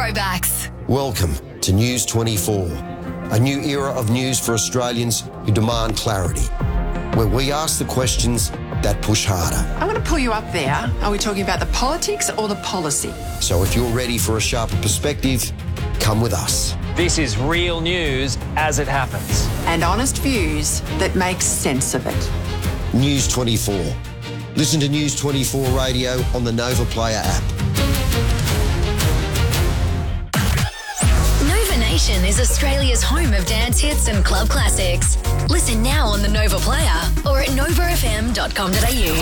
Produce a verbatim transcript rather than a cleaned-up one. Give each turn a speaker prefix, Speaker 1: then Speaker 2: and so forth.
Speaker 1: Throwbacks.
Speaker 2: Welcome to News twenty-four, a new era of news for Australians who demand clarity, where we ask the questions that push harder.
Speaker 3: I'm going to pull you up there. Are we talking about the politics or the policy?
Speaker 2: So if you're ready for a sharper perspective, come with us.
Speaker 4: This is real news as it happens.
Speaker 3: And honest views that make sense of it.
Speaker 2: News twenty-four. Listen to News twenty-four Radio on the Nova Player app.
Speaker 1: Nova Nation is Australia's home of dance hits and club classics. Listen now on the Nova Player or at nova f m dot com dot a u.